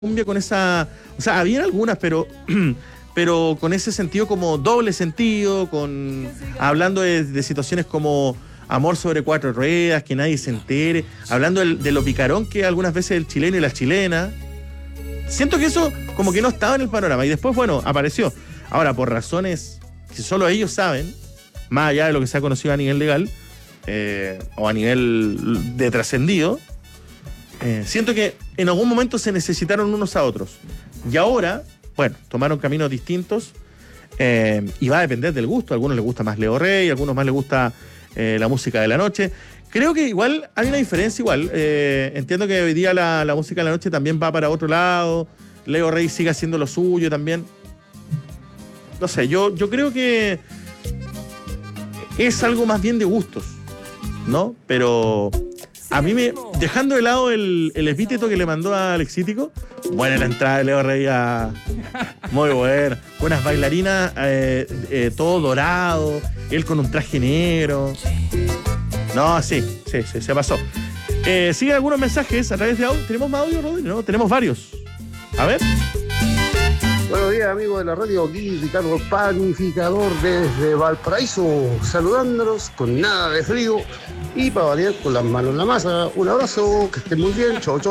cumbia con esa, o sea, habían algunas, pero con ese sentido como doble sentido, hablando de situaciones como amor sobre cuatro ruedas, que nadie se entere, hablando de lo picarón que algunas veces el chileno y la chilena. Siento que eso como que no estaba en el panorama y después, bueno, apareció. Ahora, por razones que solo ellos saben, más allá de lo que se ha conocido a nivel legal o a nivel de trascendido, siento que en algún momento se necesitaron unos a otros. Y ahora, bueno, tomaron caminos distintos y va a depender del gusto. A algunos les gusta más Leo Rey, a algunos más les gusta la música de la noche. Creo que igual hay una diferencia igual. Entiendo que hoy día la música de la noche también va para otro lado. Leo Rey sigue haciendo lo suyo también. No sé, yo creo que es algo más bien de gustos, ¿no? Pero a mí dejando de lado el epíteto que le mandó a Alexítico, buena la entrada de Leo Rey muy buena. Buenas bailarinas, todo dorado, él con un traje negro. No, sí, se pasó. Siguen algunos mensajes a través de audio. ¿Tenemos más audio, Rodrigo? No, tenemos varios. A ver. Buenos días, amigos de la radio. Aquí Ricardo Panificador desde Valparaíso, saludándolos con nada de frío y para variar con las manos en la masa. Un abrazo, que estén muy bien. Chau.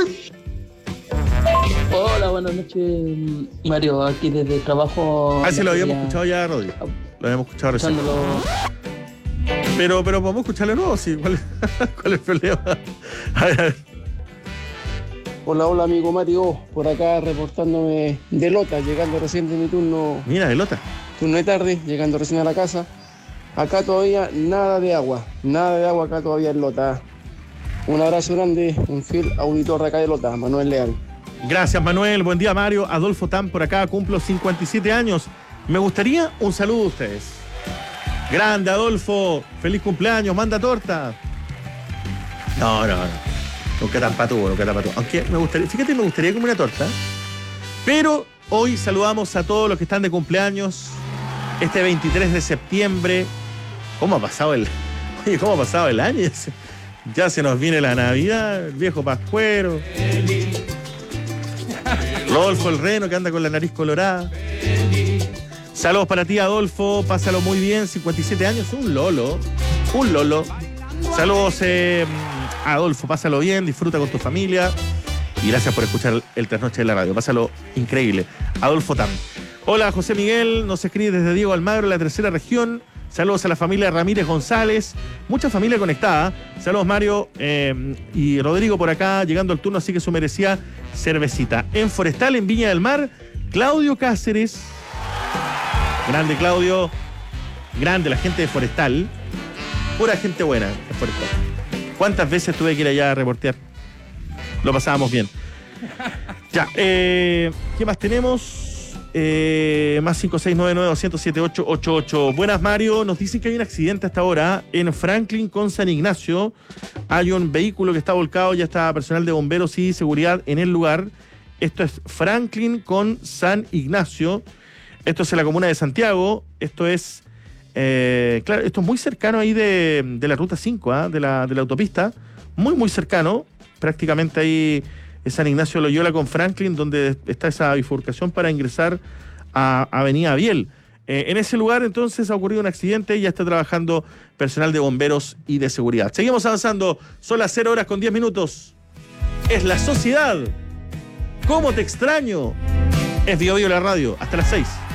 Hola, buenas noches, Mario. Aquí desde el trabajo. Sí, lo habíamos escuchado ya, Rodrigo. Lo habíamos escuchado recién. Pero podemos escucharlo de nuevo, sí. ¿Cuál es el problema? A ver. Hola, amigo Mario, por acá reportándome de Lota, llegando recién de mi turno. Mira, de Lota. Turno de tarde, llegando recién a la casa. Acá todavía nada de agua acá todavía en Lota. Un abrazo grande, un fiel auditor acá de Lota, Manuel Leal. Gracias, Manuel. Buen día, Mario. Adolfo Tam por acá, cumplo 57 años. Me gustaría un saludo de ustedes. Grande, Adolfo. Feliz cumpleaños, manda torta. No. Nunca tan patúo. Aunque me gustaría comer una torta. Pero hoy saludamos a todos los que están de cumpleaños. Este 23 de septiembre. ¿Cómo ha pasado el año? Ya se nos viene la Navidad, el viejo Pascuero. Rodolfo el Reno, que anda con la nariz colorada. Saludos para ti, Adolfo. Pásalo muy bien, 57 años. Un lolo. Saludos, Adolfo. Pásalo bien, disfruta con tu familia. Y gracias por escuchar el Trasnoche de la radio. Pásalo increíble. Adolfo Tam. Hola, José Miguel. Nos escribe desde Diego Almagro, la tercera región. Saludos a la familia Ramírez González. Mucha familia conectada. Saludos, Mario y Rodrigo por acá, llegando al turno, así que su merecía cervecita. En Forestal, en Viña del Mar, Claudio Cáceres. Grande, Claudio. Grande la gente de Forestal. Pura gente buena de Forestal. ¿Cuántas veces tuve que ir allá a reportear? Lo pasábamos bien. Ya, ¿qué más tenemos? Más 5699-207-888. Buenas, Mario. Nos dicen que hay un accidente hasta ahora en Franklin con San Ignacio. Hay un vehículo que está volcado, ya está personal de bomberos y seguridad en el lugar. Esto es Franklin con San Ignacio. Esto es en la comuna de Santiago. Esto es, claro, esto es muy cercano ahí de la ruta 5, de la autopista. Muy cercano. Prácticamente ahí es San Ignacio Loyola con Franklin, donde está esa bifurcación para ingresar a Avenida Biel. En ese lugar, entonces, ha ocurrido un accidente y ya está trabajando personal de bomberos y de seguridad. Seguimos avanzando. Son las 0:10. Es La Sociedad. ¿Cómo te extraño? Es Bio Bio la radio. Hasta las 6.